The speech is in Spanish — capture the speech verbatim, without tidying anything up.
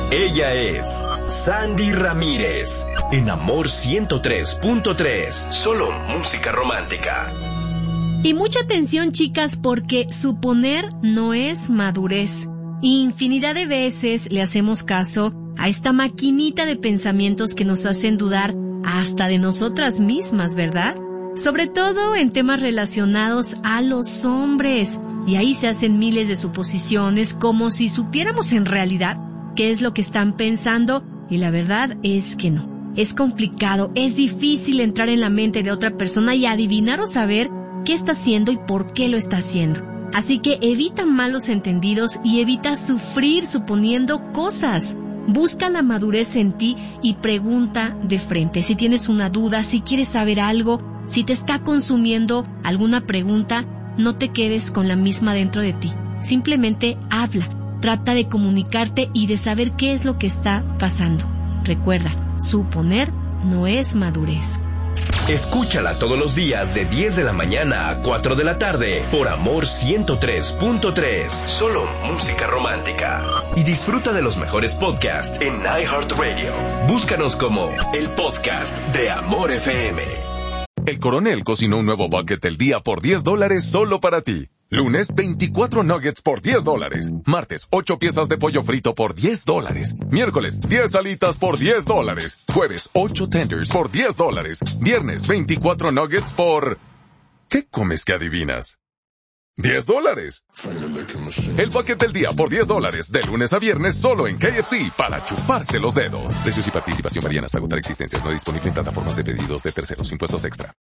Ella es Sandy Ramírez, en Amor ciento tres punto tres, solo música romántica. Y mucha atención, chicas, porque suponer no es madurez. Infinidad de veces le hacemos caso a esta maquinita de pensamientos que nos hacen dudar hasta de nosotras mismas, ¿verdad? Sobre todo en temas relacionados a los hombres. Y ahí se hacen miles de suposiciones como si supiéramos en realidad qué es lo que están pensando, y la verdad es que no. Es complicado, es difícil entrar en la mente de otra persona y adivinar o saber qué está haciendo y por qué lo está haciendo. Así que evita malos entendidos y evita sufrir suponiendo cosas. Busca la madurez en ti y pregunta de frente. Si tienes una duda, si quieres saber algo, si te está consumiendo alguna pregunta, no te quedes con la misma dentro de ti. Simplemente habla, trata de comunicarte y de saber qué es lo que está pasando. Recuerda, suponer no es madurez. Escúchala todos los días de diez de la mañana a cuatro de la tarde por Amor ciento tres punto tres, solo música romántica. Y disfruta de los mejores podcasts en iHeartRadio. Búscanos como el podcast de Amor F M. El Coronel cocinó un nuevo bucket del día por diez dólares solo para ti. Lunes, veinticuatro nuggets por diez dólares. Martes, ocho piezas de pollo frito por diez dólares. Miércoles, diez alitas por diez dólares. Jueves, ocho tenders por diez dólares. Viernes, veinticuatro nuggets por... ¿Qué comes que adivinas? diez dólares. El bucket del día por diez dólares. De lunes a viernes solo en K F C para chuparse los dedos. Precios y participación varían hasta agotar existencias. No disponible en plataformas de pedidos de terceros. Impuestos extra.